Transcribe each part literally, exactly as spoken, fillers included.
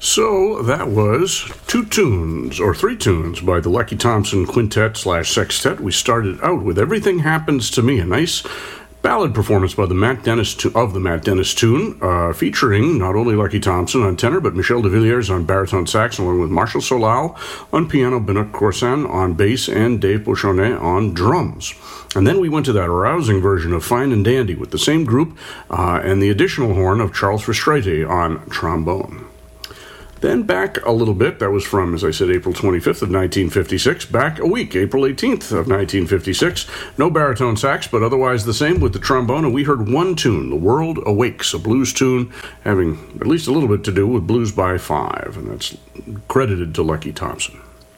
So that was two tunes, or three tunes, by the Lucky Thompson Quintet slash Sextet. We started out with Everything Happens to Me, a nice ballad performance by the Matt Dennis tu- of the Matt Dennis tune, uh, featuring not only Lucky Thompson on tenor, but Michel de Villiers on baritone sax, along with Marshall Solal on piano, Benoit Corsan on bass, and Dave Pochonnet on drums. And then we went to that rousing version of Fine and Dandy with the same group uh, and the additional horn of Charles Fristretti on trombone. Then back a little bit, that was from, as I said, April twenty-fifth of nineteen fifty-six. Back a week, April eighteenth of nineteen fifty-six. No baritone sax, but otherwise the same with the trombone. And we heard one tune, The World Awakes, a blues tune having at least a little bit to do with Blues by Five. And that's credited to Lucky Thompson.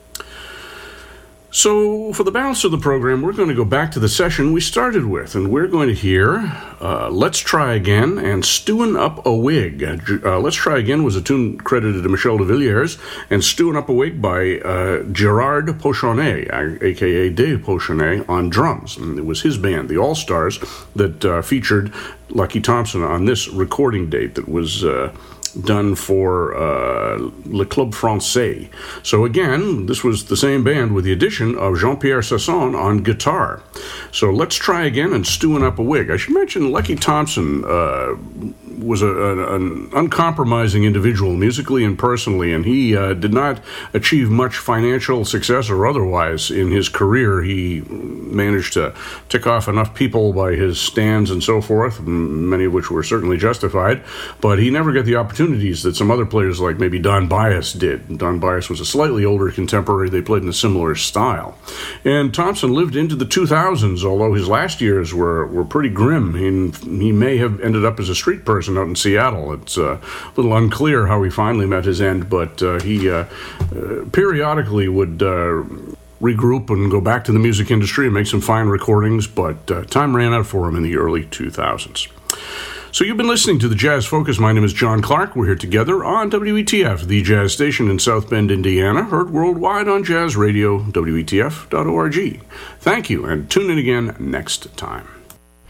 So, for the balance of the program, we're going to go back to the session we started with, and we're going to hear uh, Let's Try Again and Stewin' Up a Wig. Uh, Let's Try Again was a tune credited to Michel de Villiers, and Stewin' Up a Wig by uh, Gerard Pochonnet, a k a. Dave Pochonnet, on drums. And it was his band, the All-Stars, that uh, featured Lucky Thompson on this recording date that was Uh, done for uh, Le Club Français. So again, this was the same band with the addition of Jean-Pierre Sasson on guitar. So Let's Try Again and Stewin' Up a Wig. I should mention Lucky Thompson uh, was a, a, an uncompromising individual musically and personally, and he uh, did not achieve much financial success or otherwise in his career. He managed to tick off enough people by his stands and so forth, many of which were certainly justified, but he never got the opportunity that some other players like maybe Don Byas did. Don Byas was a slightly older contemporary. They played in a similar style. And Thompson lived into the two thousands, although his last years were, were pretty grim. He, he may have ended up as a street person out in Seattle. It's uh, a little unclear how he finally met his end, but uh, he uh, uh, periodically would uh, regroup and go back to the music industry and make some fine recordings, but uh, time ran out for him in the early two thousands. So you've been listening to the Jazz Focus. My name is John Clark. We're here together on W E T F, the jazz station in South Bend, Indiana, heard worldwide on Jazz Radio, W E T F dot org. Thank you, and tune in again next time.